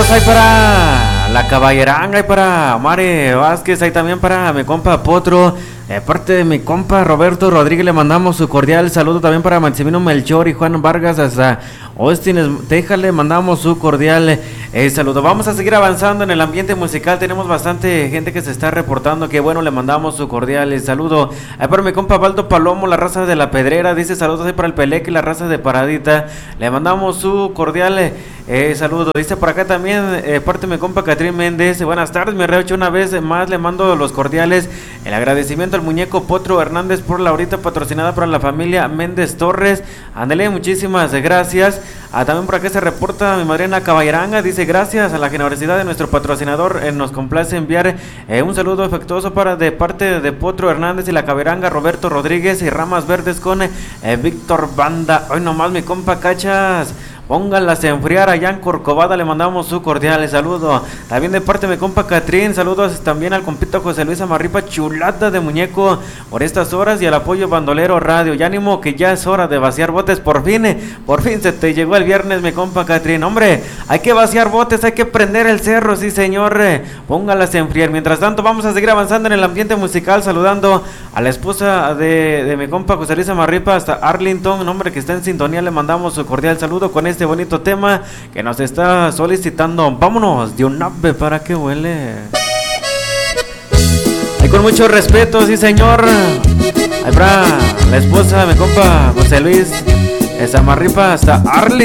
saludos ahí para la Caballeranga y para Mare Vázquez, ahí también para mi compa Potro. De parte de mi compa Roberto Rodríguez le mandamos su cordial saludo también para Maximino Melchor y Juan Vargas hasta Austin, Texas, le mandamos su cordial saludo. Vamos a seguir avanzando en el ambiente musical, tenemos bastante gente que se está reportando, que bueno, le mandamos su cordial saludo. Ahí para mi compa Valdo Palomo, la raza de la Pedrera, dice saludos ahí para el Peleque y la raza de Paradita, le mandamos su cordial saludo. Dice por acá también, parte de mi compa Catrín Méndez, buenas tardes, mi reocho, una vez más le mando los cordiales, el agradecimiento al muñeco Potro Hernández por la ahorita patrocinada para la familia Méndez Torres. Ándale, muchísimas gracias. También por acá se reporta mi madrina Caballeranga, dice gracias a la generosidad de nuestro patrocinador, nos complace enviar un saludo afectuoso de parte de Potro Hernández y la Caballeranga, Roberto Rodríguez y Ramas Verdes con Víctor Banda. Hoy nomás mi compa Cachas, pónganlas a enfriar allá en Corcovada, le mandamos su cordial saludo. También de parte de mi compa Catrín, saludos también al compito José Luis Amarripa, chulada de muñeco por estas horas, y al apoyo Bandolero Radio. Y ánimo que ya es hora de vaciar botes, por fin se te llegó el viernes mi compa Catrín. Hombre, hay que vaciar botes, hay que prender el cerro, sí señor, pónganlas a enfriar. Mientras tanto vamos a seguir avanzando en el ambiente musical, saludando a la esposa de mi compa José Luis Amarripa hasta Arlington, hombre que está en sintonía, le mandamos su cordial saludo con este bonito tema que nos está solicitando. Vámonos de un ave para que huele. Ahí con mucho respeto, sí señor. Ahí para la esposa de mi compa José Luis Amarripa hasta Arlington.